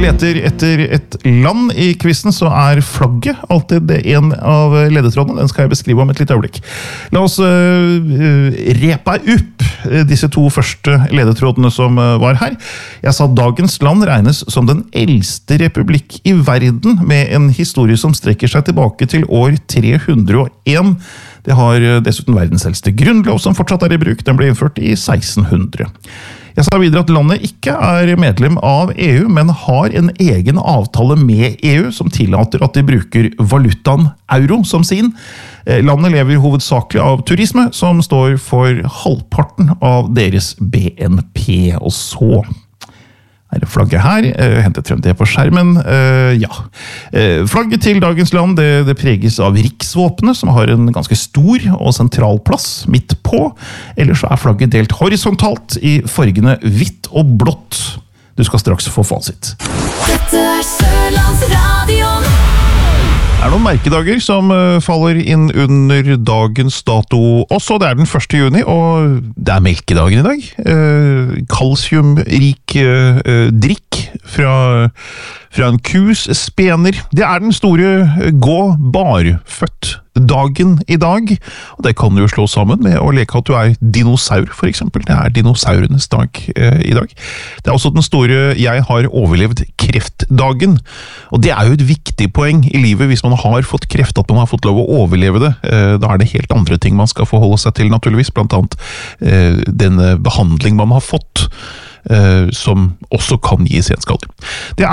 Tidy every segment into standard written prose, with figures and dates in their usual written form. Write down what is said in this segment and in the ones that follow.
leter etter et land I quizen, så flagget alltid en av ledetrådene. Den skal jeg beskrive om et litt øyeblikk. La oss repe opp disse to første ledetrådene som var her. Jeg sa dagens land regnes som den eldste republikk I verden, med en historie som strekker seg tilbake til år 301. Det har dessuten verdens eldste grunnlov som fortsatt I bruk. Den ble innført I 1600. Jeg sa videre at landet ikke medlem av EU, men har en egen avtale med EU som tillater at de bruker valutaen euro som sin. Landet lever hovedsakelig av turisme, som står for halvparten av deres BNP. Og så det flagget her, hentet frem det på skjermen, ja. Flagget til dagens land, det preges av riksvåpenet, som har en ganske stor og sentral plass midt på. Ellers så flagget delt horisontalt I fargene hvitt og blått. Du skal straks få fasit. Dette Sørlandsradion. Det noen merkedager som faller inn under dagens dato også. Det den 1. juni, og det melkedagen I dag. Kalsiumrik drikk fra en kus spener. Det den store gå barfødt dagen I dag, og det kan du jo slå sammen med å leke at du dinosaur, for eksempel. Det dinosaurenes dag I dag. Det også den store jeg har overlevd kreftdagen, og det jo et viktig poeng I livet hvis man har fått kreft, at man har fått lov å overleve det. Da det helt andre ting man skal forholde seg til, naturligvis, blant annet den behandling man har fått, som også kan gi senskader. Det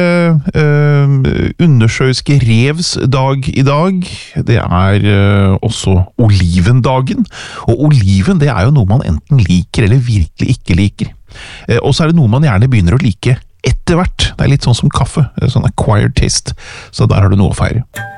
undersjøiske revs dag I dag. Det også olivendagen. Og oliven, det jo noe man enten liker eller virkelig ikke liker. Og så det noe man gjerne begynner å like etter hvert. Det litt sånn som kaffe, sånn acquired taste. Så der har du noe å feire.